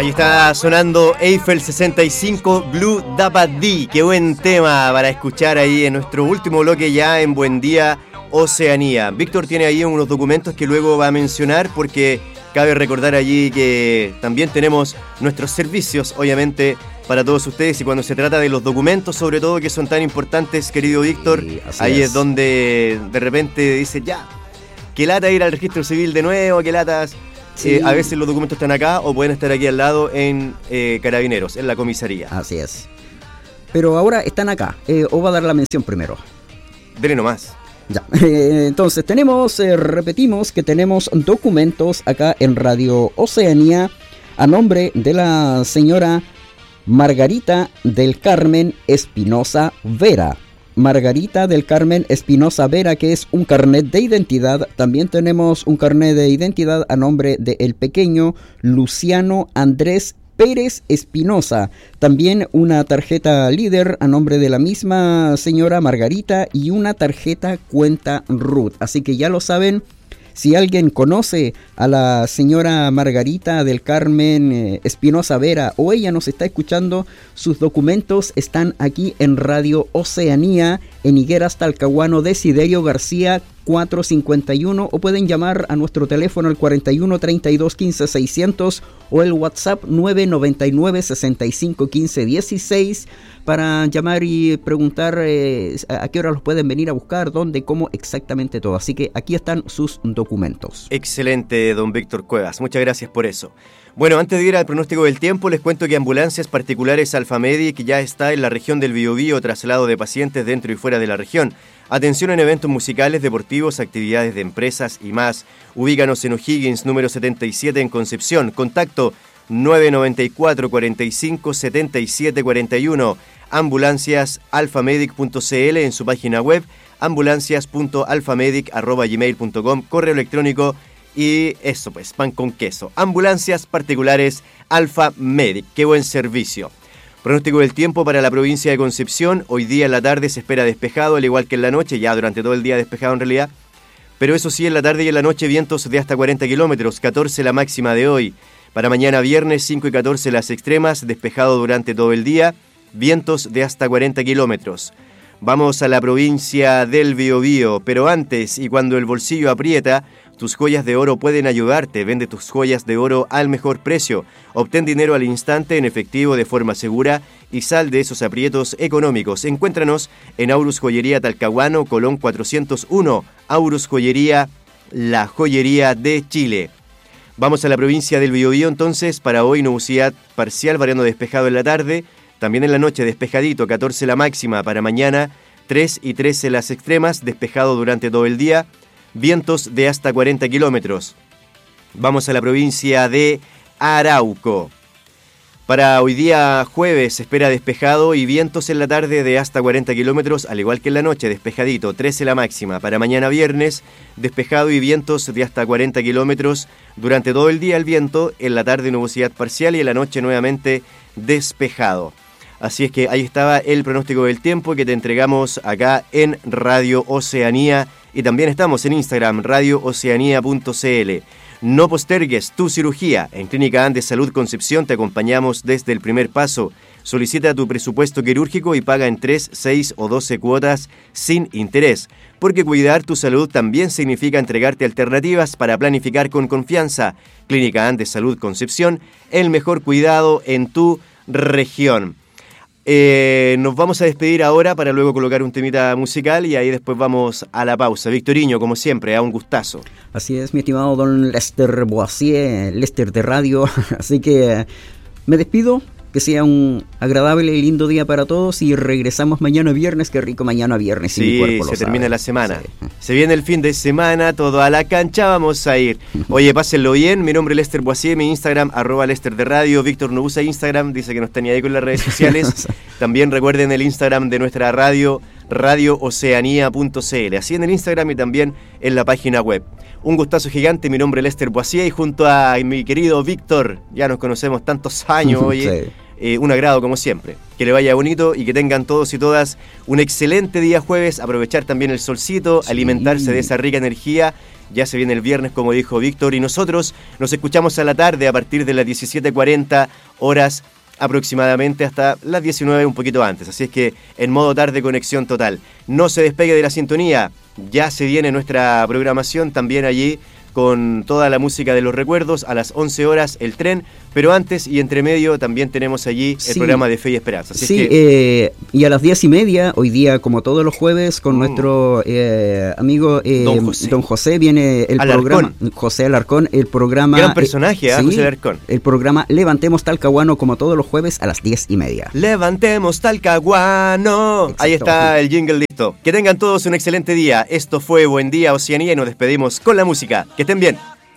Ahí está sonando Eiffel 65 Blue Dabadi. Qué buen tema para escuchar ahí en nuestro último bloque ya en Buen Día Oceanía. Víctor tiene ahí unos documentos que luego va a mencionar porque cabe recordar allí que también tenemos nuestros servicios, obviamente, para todos ustedes. Y cuando se trata de los documentos, sobre todo, que son tan importantes, querido Víctor, sí, ahí es donde de repente dice, ya, qué lata ir al registro civil de nuevo, qué latas... Sí. A veces los documentos están acá o pueden estar aquí al lado en Carabineros, en la comisaría. Así es. Pero ahora están acá, o va a dar la mención primero. Dele nomás. Ya, entonces repetimos que tenemos documentos acá en Radio Oceanía a nombre de la señora Margarita del Carmen Espinosa Vera. Margarita del Carmen Espinosa Vera, que es un carnet de identidad. También tenemos un carnet de identidad a nombre de el pequeño Luciano Andrés Pérez Espinosa. También una tarjeta líder a nombre de la misma señora Margarita y una tarjeta cuenta RUT. Así que ya lo saben. Si alguien conoce a la señora Margarita del Carmen Espinosa Vera o ella nos está escuchando, sus documentos están aquí en Radio Oceanía, en Higueras Talcahuano, Desiderio García 451, o pueden llamar a nuestro teléfono al 41 32 15 600 o el WhatsApp 999 65 15 16 para llamar y preguntar a qué hora los pueden venir a buscar, dónde, cómo, exactamente todo. Así que aquí están sus documentos. Excelente, don Víctor Cuevas. Muchas gracias por eso. Bueno, antes de ir al pronóstico del tiempo, les cuento que Ambulancias Particulares Alfamedic ya está en la región del Biobío, traslado de pacientes dentro y fuera de la región. Atención en eventos musicales, deportivos, actividades de empresas y más. Ubícanos en O'Higgins, número 77 en Concepción. Contacto 994 45 77 41. ambulanciasalfamedic.cl en su página web, ambulancias.alfamedic@gmail.com, correo electrónico y eso pues, pan con queso. Ambulancias Particulares Alfamedic, qué buen servicio. Pronóstico del tiempo para la provincia de Concepción. Hoy día en la tarde se espera despejado, al igual que en la noche, ya durante todo el día despejado en realidad. Pero eso sí, en la tarde y en la noche vientos de hasta 40 kilómetros, 14 la máxima de hoy. Para mañana viernes 5 y 14 las extremas, despejado durante todo el día, vientos de hasta 40 kilómetros. Vamos a la provincia del Biobío, pero antes y cuando el bolsillo aprieta, tus joyas de oro pueden ayudarte. Vende tus joyas de oro al mejor precio. Obtén dinero al instante en efectivo de forma segura y sal de esos aprietos económicos. Encuéntranos en Aurus Joyería Talcahuano, Colón 401. Aurus Joyería, la joyería de Chile. Vamos a la provincia del Biobío entonces. Para hoy nubosidad parcial, variando despejado en la tarde. También en la noche despejadito, 14 la máxima. Para mañana 3 y 13 las extremas, despejado durante todo el día. Vientos de hasta 40 kilómetros. Vamos a la provincia de Arauco. Para hoy día jueves se espera despejado y vientos en la tarde de hasta 40 kilómetros, al igual que en la noche, despejadito, 13 la máxima. Para mañana viernes, despejado y vientos de hasta 40 kilómetros. Durante todo el día el viento, en la tarde nubosidad parcial y en la noche nuevamente despejado. Así es que ahí estaba el pronóstico del tiempo que te entregamos acá en Radio Oceanía. Y también estamos en Instagram, radiooceanía.cl. No postergues tu cirugía. En Clínica Andes Salud Concepción te acompañamos desde el primer paso. Solicita tu presupuesto quirúrgico y paga en 3, 6 o 12 cuotas sin interés. Porque cuidar tu salud también significa entregarte alternativas para planificar con confianza. Clínica Andes Salud Concepción, el mejor cuidado en tu región. Nos vamos a despedir ahora para luego colocar un temita musical y ahí después vamos a la pausa. Victoriño, como siempre, un gustazo. Así es, mi estimado don Lester Boisier, Lester de Radio. Así que me despido. Que sea un agradable y lindo día para todos y regresamos mañana viernes. Qué rico mañana viernes. Sí, se termina la semana. Sí. Se viene el fin de semana, todo a la cancha, vamos a ir. Oye, pásenlo bien. Mi nombre es Lester Boisier, mi Instagram, @Lester de Radio. Víctor no usa Instagram, dice que no está ni ahí con las redes sociales. También recuerden el Instagram de nuestra radio, radiooceanía.cl. Así en el Instagram y también en la página web. Un gustazo gigante, mi nombre es Lester Boisier y junto a mi querido Víctor, ya nos conocemos tantos años, oye. Sí. Un agrado como siempre, que le vaya bonito y que tengan todos y todas un excelente día jueves, aprovechar también el solcito, sí, alimentarse de esa rica energía Ya se viene el viernes, como dijo Víctor, y nosotros nos escuchamos a la tarde a partir de las 17:40 horas aproximadamente hasta las 19, un poquito antes. Así es que en modo tarde, conexión total. No se despegue de la sintonía, ya se viene nuestra programación también allí con toda la música de los recuerdos. A las 11 horas el tren, pero antes y entre medio también tenemos allí el programa de Fe y Esperanza. Así es que... y a las 10:30, hoy día como todos los jueves, con nuestro amigo Don José, viene el programa, José Alarcón, el programa... Gran personaje, José Alarcón. El programa Levantemos Talcahuano, como todos los jueves a las 10:30. Levantemos Talcahuano. Exacto. Ahí está el jingle listo. Que tengan todos un excelente día. Esto fue Buen Día Oceanía y nos despedimos con la música. Que estén bien.